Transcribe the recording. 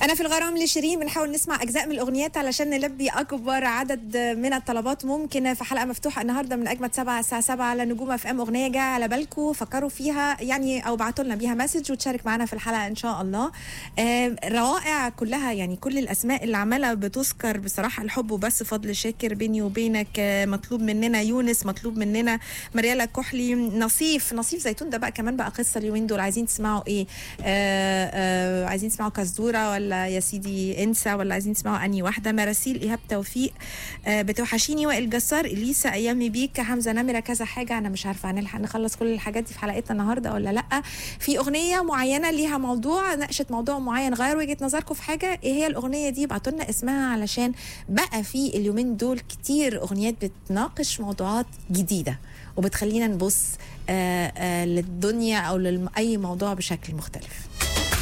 أنا في الغرام لشيرين بنحاول نسمع أجزاء من الأغنيات علشان نلبي أكبر عدد من الطلبات ممكنة في حلقة مفتوحة النهاردة من أجمد 7 الساعة 7 على نجوم اف ام. أغنية جاية على بالكم فكروا فيها يعني، أو بعتوا لنا بيها مسج وتشارك معنا في الحلقة إن شاء الله. روائع كلها يعني، كل الأسماء اللي عمالة بتذكر بصراحة. الحب وبس، فضل شاكر، بيني وبينك، مطلوب مننا، يونس، مطلوب مننا، مريالة كحلي، نصيف زيتون. ده بقى كمان بقى قصة اليومين دول. عايزين تسمعوا إيه؟ عايزين تسمعوا كزدورة ولا يا سيدي انسى، ولا عايزين تسمعوا اني واحده؟ مراسيل، ايهاب توفيق، بتوحشيني، وائل جسار، اليسا، ايامي بيك، حمزه نمره، كذا حاجه. انا مش عارفه هنلحق نخلص كل الحاجات دي في حلقتنا النهارده ولا لا. في اغنيه معينه ليها موضوع، ناقشت موضوع معين، غير وجهه نظركم في حاجه، ايه هي الاغنيه دي؟ ابعتوا لنا اسمها، علشان بقى في اليومين دول كتير اغنيات بتناقش موضوعات جديده وبتخلينا نبص للدنيا او لاي موضوع بشكل مختلف.